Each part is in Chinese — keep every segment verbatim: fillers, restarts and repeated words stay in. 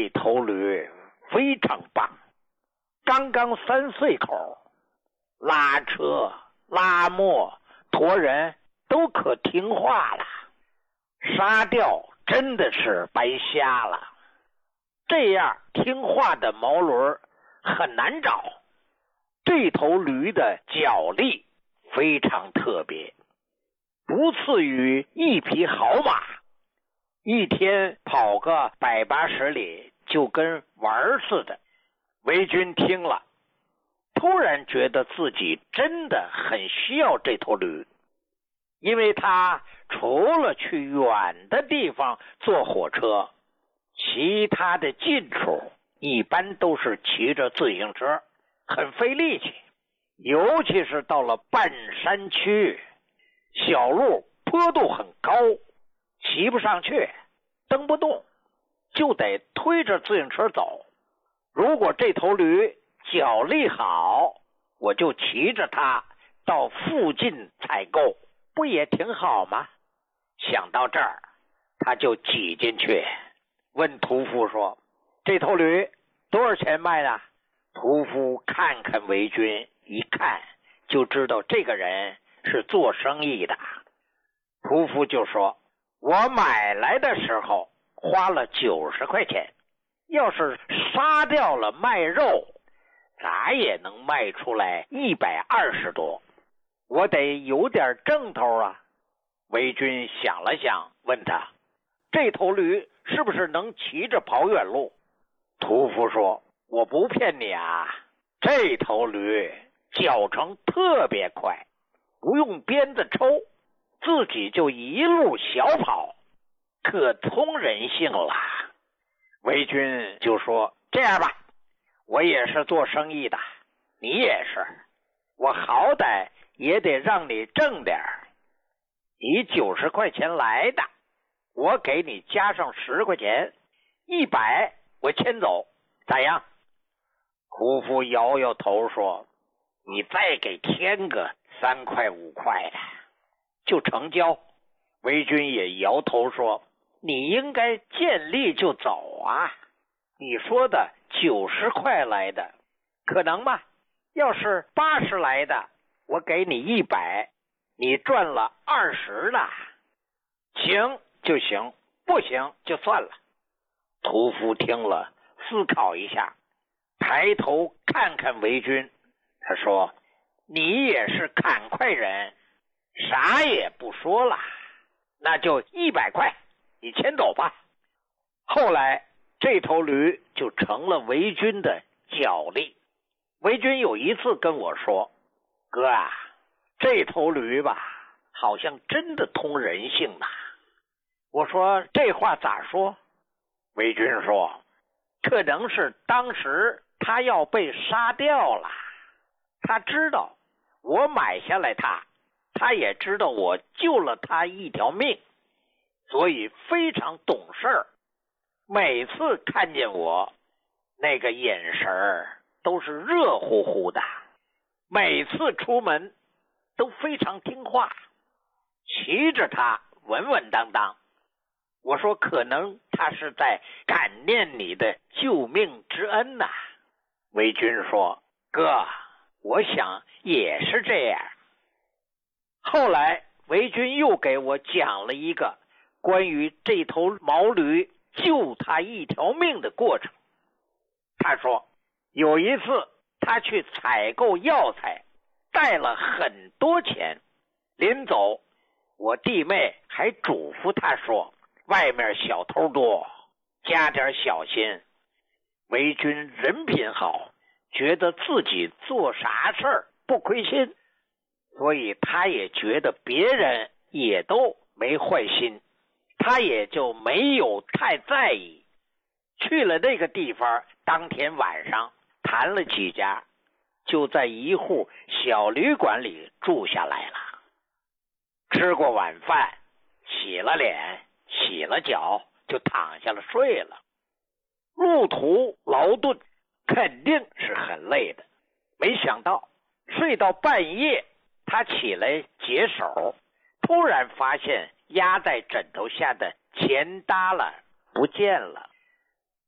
这头驴非常棒，刚刚三岁口，拉车拉磨驮人都可听话了，杀掉真的是白瞎了。这样听话的毛驴很难找。这头驴的脚力非常特别，不次于一匹好马，一天跑个百八十里就跟玩似的。韦军听了，突然觉得自己真的很需要这头驴，因为他除了去远的地方坐火车，其他的近处一般都是骑着自行车，很费力气。尤其是到了半山区，小路坡度很高，骑不上去，蹬不动，就得推着自行车走。如果这头驴脚力好，我就骑着它到附近采购，不也挺好吗？想到这儿，他就挤进去问屠夫说，这头驴多少钱卖的？屠夫看看韦军，一看就知道这个人是做生意的。屠夫就说，我买来的时候花了九十块钱，要是杀掉了卖肉，咋也能卖出来一百二十多，我得有点挣头啊。韦军想了想，问他，这头驴是不是能骑着跑远路？屠夫说，我不骗你啊，这头驴脚程特别快，不用鞭子抽，自己就一路小跑，可通人性了。韦军就说，这样吧，我也是做生意的，你也是，我好歹也得让你挣点儿。你九十块钱来的，我给你加上十块钱，一百我牵走，咋样？屠夫摇摇头说，你再给添个三块五块的就成交。韦军也摇头说，你应该见利就走啊，你说的九十块来的可能吗？要是八十来的，我给你一百，你赚了二十了。行就行，不行就算了。屠夫听了思考一下，抬头看看韦军，他说，你也是砍快人，啥也不说了，那就一百块，你牵走吧。后来这头驴就成了韦军的脚力。韦军有一次跟我说，哥啊，这头驴吧，好像真的通人性呐。我说，这话咋说？韦军说，可能是当时他要被杀掉了，他知道我买下来他，他也知道我救了他一条命，所以非常懂事儿。每次看见我，那个眼神都是热乎乎的，每次出门都非常听话，骑着他稳稳当当。我说，可能他是在感念你的救命之恩呐、啊。韦军说，哥，我想也是这样。后来韦军又给我讲了一个关于这头毛驴救他一条命的过程。他说，有一次他去采购药材，带了很多钱，临走我弟妹还嘱咐他说，外面小偷多，加点小心。韦军人品好，觉得自己做啥事儿不亏心，所以他也觉得别人也都没坏心，他也就没有太在意。去了那个地方，当天晚上谈了几家，就在一户小旅馆里住下来了。吃过晚饭，洗了脸，洗了脚，就躺下了睡了。路途劳顿，肯定是很累的。没想到睡到半夜，他起来解手，突然发现压在枕头下的钱耷拉不见了。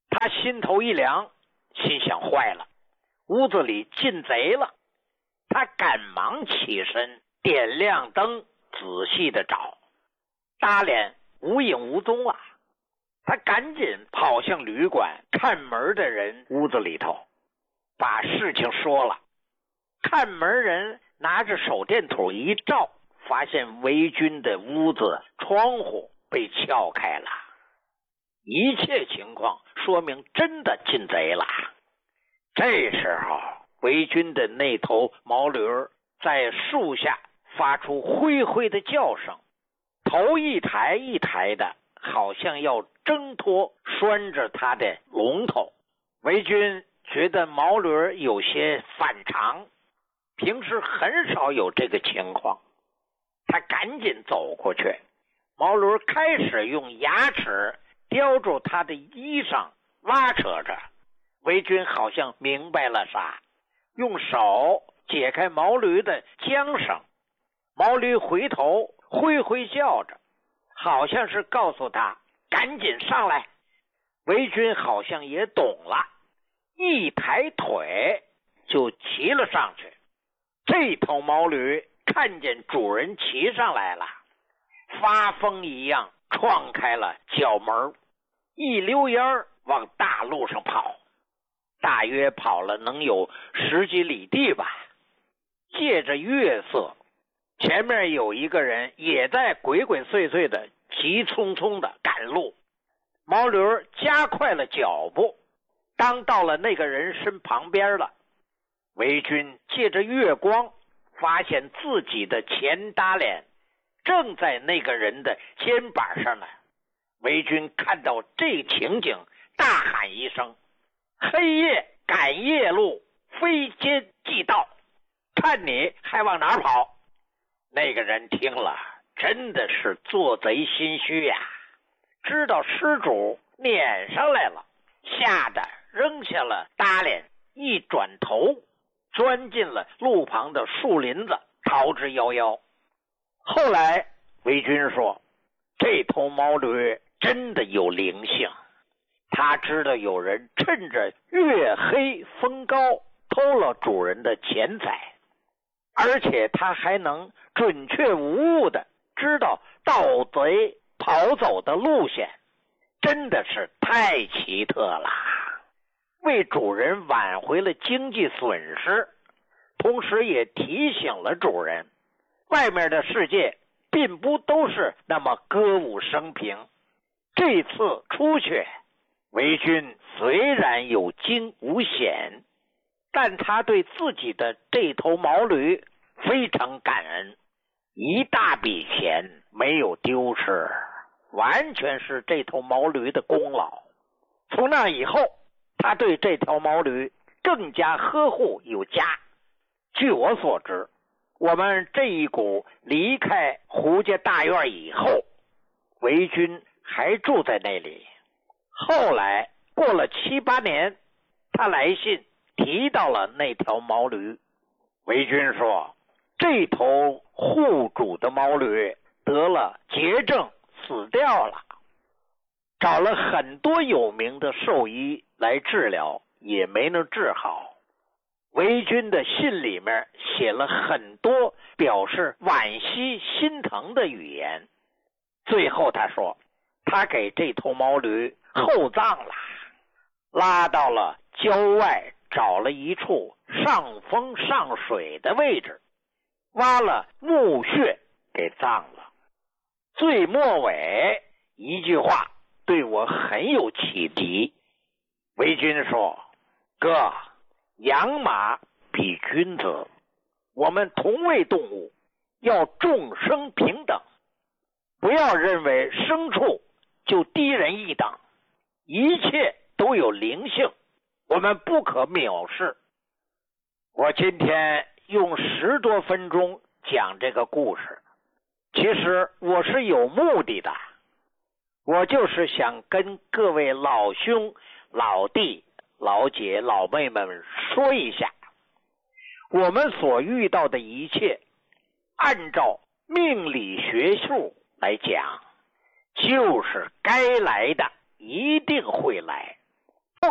他心头一凉，心想坏了，屋子里进贼了。他赶忙起身，点亮灯，仔细的找，大脸无影无踪啊。他赶紧跑向旅馆，看门的人屋子里头，把事情说了。看门人拿着手电筒一照，发现韦军的屋子窗户被撬开了，一切情况说明真的进贼了。这时候韦军的那头毛驴在树下发出灰灰的叫声，头一抬一抬的，好像要挣脱拴着他的龙头。韦军觉得毛驴有些反常，平时很少有这个情况。他赶紧走过去，毛驴开始用牙齿叼住他的衣裳拉扯着。韦军好像明白了啥，用手解开毛驴的缰绳。毛驴回头挥挥叫着，好像是告诉他赶紧上来。韦军好像也懂了，一抬腿就骑了上去。这头毛驴看见主人骑上来了，发疯一样撞开了角门，一溜烟往大路上跑，大约跑了能有十几里地吧。借着月色，前面有一个人也在鬼鬼祟祟的急匆匆的赶路。毛驴加快了脚步，当到了那个人身旁边了。韦军借着月光发现自己的前搭脸正在那个人的肩膀上呢。韦军看到这情景，大喊一声：黑夜赶夜路，非奸即盗，看你还往哪跑！那个人听了真的是做贼心虚呀，知道失主撵上来了，吓得扔下了搭脸，一转头钻进了路旁的树林子，逃之夭夭。后来韦军说，这头毛驴真的有灵性，他知道有人趁着月黑风高偷了主人的钱财，而且他还能准确无误的知道盗贼跑走的路线，真的是太奇特了，为主人挽回了经济损失，同时也提醒了主人，外面的世界并不都是那么歌舞升平。这次出去，韦军虽然有惊无险，但他对自己的这头毛驴非常感恩，一大笔钱没有丢失，完全是这头毛驴的功劳。从那以后，他对这条毛驴更加呵护有加。据我所知，我们这一股离开胡家大院以后，韦军还住在那里。后来过了七八年，他来信提到了那条毛驴。韦军说，这头护主的毛驴得了结症死掉了，找了很多有名的兽医来治疗，也没能治好。韦军的信里面写了很多表示惋惜心疼的语言。最后他说，他给这头毛驴厚葬了，拉到了郊外，找了一处上风上水的位置，挖了墓穴给葬了。最末尾一句话对我很有启迪。韦军说，哥，养马比君子，我们同为动物，要众生平等，不要认为牲畜就低人一等，一切都有灵性，我们不可藐视。我今天用十多分钟讲这个故事，其实我是有目的的，我就是想跟各位老兄老弟老姐老妹们说一下，我们所遇到的一切按照命理学术来讲，就是该来的一定会来，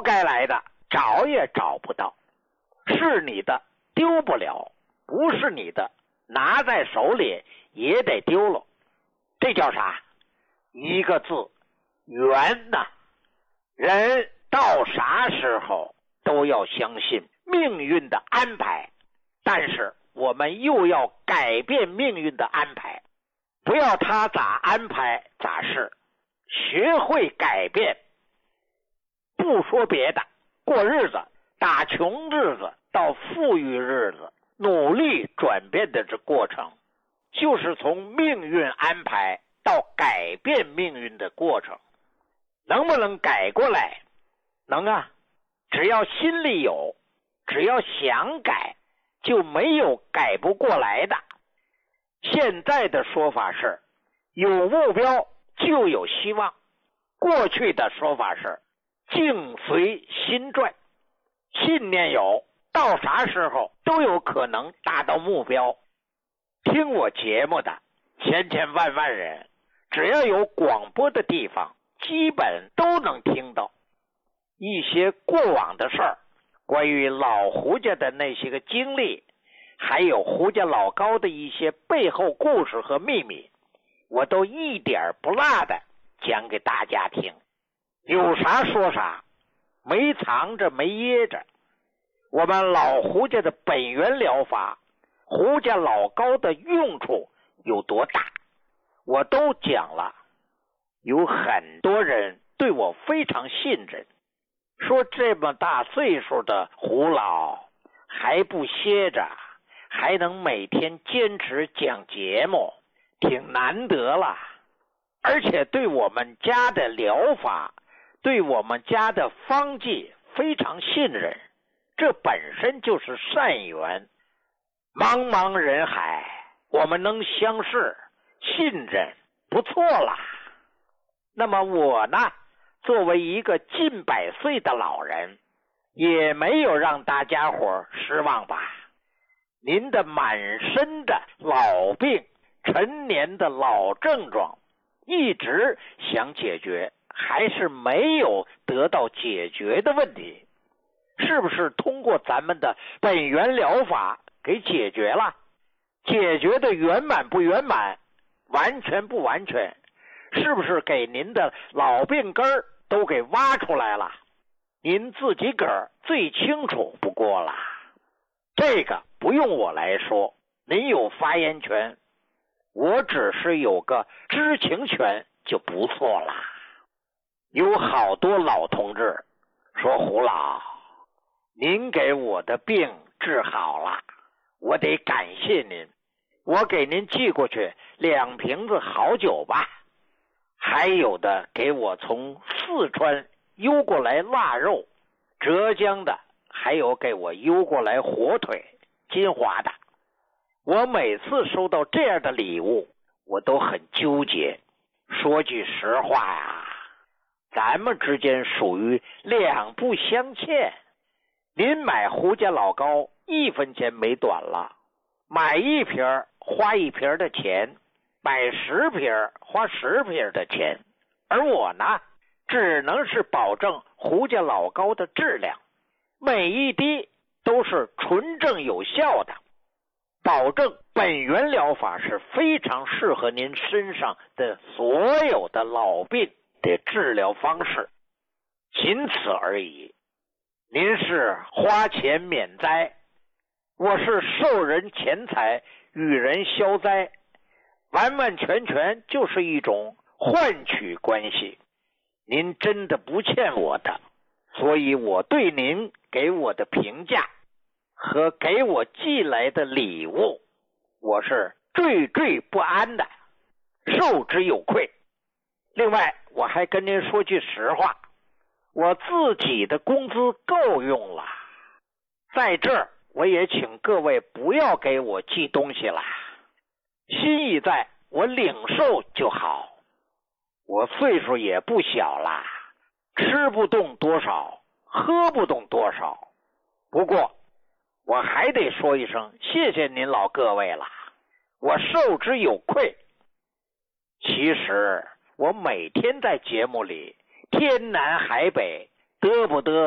该来的找也找不到，是你的丢不了，不是你的拿在手里也得丢了。这叫啥？一个字，缘呐。人到啥时候都要相信命运的安排，但是我们又要改变命运的安排，不要他咋安排咋是，学会改变。不说别的，过日子，打穷日子到富裕日子，努力转变的这过程，就是从命运安排到改变命运的过程。能不能改过来？能啊，只要心里有，只要想改，就没有改不过来的。现在的说法是，有目标就有希望。过去的说法是，境随心转。信念有，到啥时候都有可能达到目标。听我节目的千千万万人，只要有广播的地方，基本都能听到一些过往的事儿，关于老胡家的那些个经历，还有胡家老高的一些背后故事和秘密，我都一点不落的讲给大家听，有啥说啥，没藏着没掖着。我们老胡家的本源疗法，胡家老高的用处有多大，我都讲了。有很多人对我非常信任，说这么大岁数的胡老还不歇着，还能每天坚持讲节目，挺难得了。而且对我们家的疗法，对我们家的方剂非常信任，这本身就是善缘。茫茫人海，我们能相识信任，不错了。那么我呢，作为一个近百岁的老人，也没有让大家伙失望吧。您的满身的老病，陈年的老症状，一直想解决，还是没有得到解决的问题，是不是通过咱们的本源疗法给解决了？解决的圆满不圆满，完全不完全，是不是给您的老病根儿都给挖出来了？您自己个儿最清楚不过了。这个不用我来说，您有发言权，我只是有个知情权就不错了。有好多老同志说，胡老，您给我的病治好了，我得感谢您，我给您寄过去两瓶子好酒吧。还有的给我从四川邮过来腊肉，浙江的还有给我邮过来火腿，金华的。我每次收到这样的礼物，我都很纠结。说句实话呀，咱们之间属于两不相欠。您买胡家老高一分钱没短了，买一瓶花一瓶的钱，买十瓶花十瓶的钱，而我呢，只能是保证胡家老高的质量，每一滴都是纯正有效的，保证本源疗法是非常适合您身上的所有的老病的治疗方式，仅此而已。您是花钱免灾，我是受人钱财与人消灾，完完全全就是一种换取关系。您真的不欠我的，所以我对您给我的评价和给我寄来的礼物，我是惴惴不安的，受之有愧。另外我还跟您说句实话，我自己的工资够用了，在这儿我也请各位不要给我寄东西了，心意在，我领受就好。我岁数也不小了，吃不动多少，喝不动多少。不过我还得说一声谢谢您老各位了，我受之有愧。其实我每天在节目里天南海北，得不得